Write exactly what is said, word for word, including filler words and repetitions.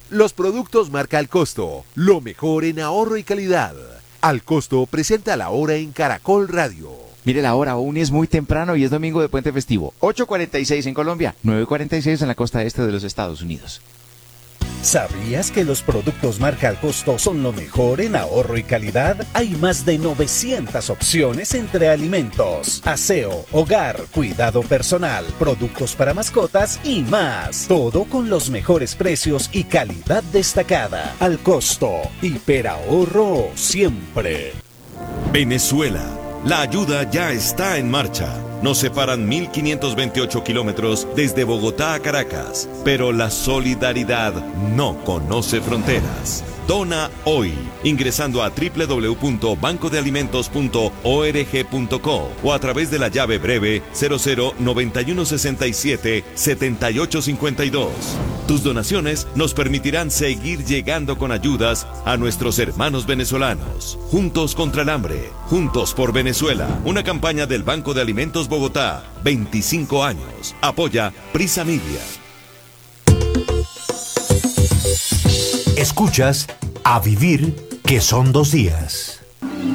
Los productos marca Al Costo, lo mejor en ahorro y calidad. Al Costo presenta la hora en Caracol Radio. Mire la hora, aún es muy temprano y es domingo de puente festivo. ocho cuarenta y seis en Colombia, nueve cuarenta y seis en la costa este de los Estados Unidos. ¿Sabías que los productos marca Al Costo son lo mejor en ahorro y calidad? Hay más de novecientas opciones entre alimentos, aseo, hogar, cuidado personal, productos para mascotas y más. Todo con los mejores precios y calidad destacada. Al Costo, hiperahorro siempre. Venezuela. La ayuda ya está en marcha. Nos separan mil quinientos veintiocho kilómetros desde Bogotá a Caracas, pero la solidaridad no conoce fronteras. Dona hoy, ingresando a doble u doble u doble u punto banco de alimentos punto org punto co o a través de la llave breve cero cero noventa y uno sesenta y siete setenta y ocho cincuenta y dos. Tus donaciones nos permitirán seguir llegando con ayudas a nuestros hermanos venezolanos. Juntos contra el hambre, juntos por Venezuela. Una campaña del Banco de Alimentos Bogotá. veinticinco años. Apoya Prisa Media. Escuchas A Vivir, que son dos días.